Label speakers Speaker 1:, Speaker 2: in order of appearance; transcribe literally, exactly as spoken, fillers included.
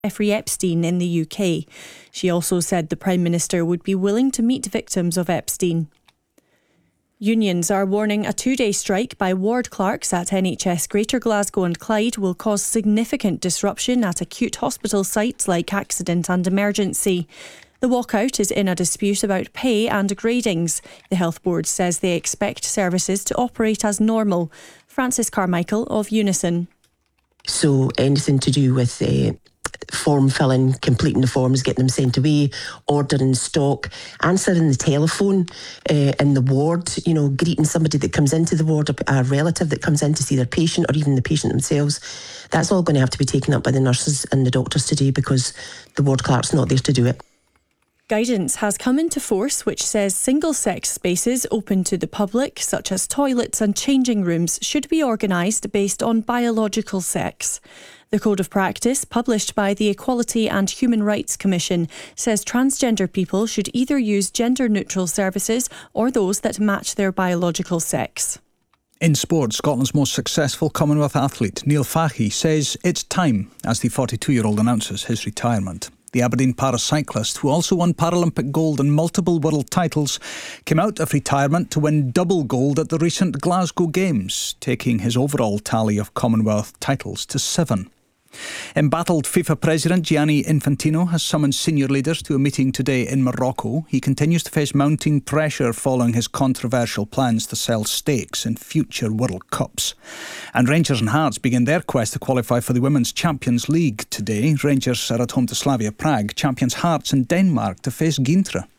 Speaker 1: Jeffrey Epstein in the U K. She also said the Prime Minister would be willing to meet victims of Epstein. Unions are warning a two-day strike by ward clerks at N H S Greater Glasgow and Clyde will cause significant disruption at acute hospital sites like accident and emergency. The walkout is in a dispute about pay and gradings. The Health Board says they expect services to operate as normal. Francis Carmichael of Unison.
Speaker 2: So anything to do with uh, form filling, completing the forms, getting them sent away, ordering stock, answering the telephone uh, in the ward, you know, greeting somebody that comes into the ward, a, a relative that comes in to see their patient, or even the patient themselves. That's all going to have to be taken up by the nurses and the doctors today because the ward clerk's not there to do it.
Speaker 1: Guidance has come into force which says single-sex spaces open to the public, such as toilets and changing rooms, should be organised based on biological sex. The Code of Practice, published by the Equality and Human Rights Commission, says transgender people should either use gender-neutral services or those that match their biological sex.
Speaker 3: In sport, Scotland's most successful Commonwealth athlete, Neil Fahey, says it's time as the forty-two-year-old announces his retirement. The Aberdeen paracyclist, who also won Paralympic gold and multiple world titles, came out of retirement to win double gold at the recent Glasgow Games, taking his overall tally of Commonwealth titles to seven. Embattled FIFA President Gianni Infantino has summoned senior leaders to a meeting today in Morocco. He continues to face mounting pressure following his controversial plans to sell stakes in future World Cups. And Rangers and Hearts begin their quest to qualify for the Women's Champions League today. Rangers are at home to Slavia Prague, champions Hearts in Denmark to face Gintra.